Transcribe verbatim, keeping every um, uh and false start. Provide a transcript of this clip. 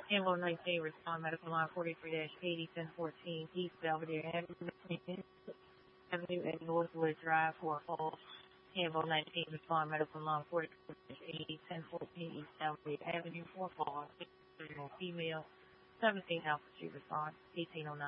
Tango nineteen, respond medical line forty-three eighty, ten fourteen, East Belvedere Avenue, Avenue and Northwood Drive, Fort Falls. Tango nineteen, respond medical line forty-three eighty, ten fourteen, East Belvedere Avenue, Fort Falls. Female, seventeen Alpha Street, respond eighteen oh nine.